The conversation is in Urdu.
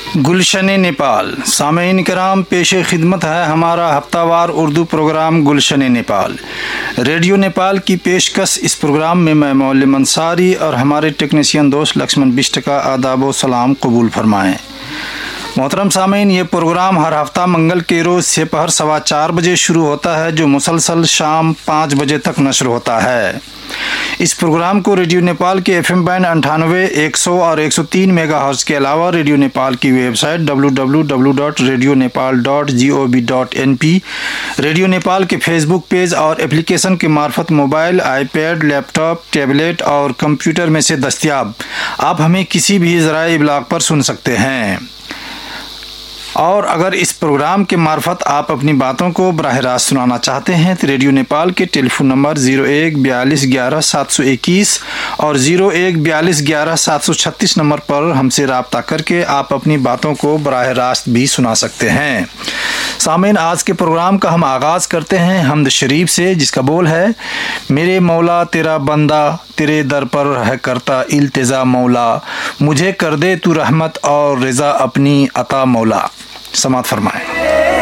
گلشن نیپال سامعین کرام، پیش خدمت ہے ہمارا ہفتہ وار اردو پروگرام گلشن نیپال۔ ریڈیو نیپال کی پیشکش اس پروگرام میں میں معلم انصاری اور ہمارے ٹیکنیشین دوست لکشمن بشٹ کا آداب و سلام قبول فرمائیں۔ محترم سامعین، یہ پروگرام ہر ہفتہ منگل کے روز سپہر 4:15 بجے شروع ہوتا ہے، جو مسلسل شام 5 بجے تک نشر ہوتا ہے۔ اس پروگرام کو ریڈیو نیپال کے FM بینڈ 98، 100 اور 103 میگا ہرٹز کے علاوہ ریڈیو نیپال کی web site www.radionepal.gov.np، radio Nepal کے فیس بک پیج اور اپلیکیشن کے معرفت موبائل، آئی پیڈ، لیپ ٹاپ، ٹیبلٹ اور کمپیوٹر میں سے دستیاب آپ ہمیں کسی بھی ذرائع ابلاغ پر سن سکتے ہیں۔ اور اگر اس پروگرام کے معرفت آپ اپنی باتوں کو براہ راست سنانا چاہتے ہیں تو ریڈیو نیپال کے ٹیلی فون نمبر 0142111721 اور 0142111736 نمبر پر ہم سے رابطہ کر کے آپ اپنی باتوں کو براہ راست بھی سنا سکتے ہیں۔ سامعین، آج کے پروگرام کا ہم آغاز کرتے ہیں حمد شریف سے، جس کا بول ہے: میرے مولا تیرا بندہ تیرے در پر ہے کرتا التجا مولا، مجھے کر دے تو رحمت اور رضا اپنی عطا مولا۔ سماعت فرمائیں۔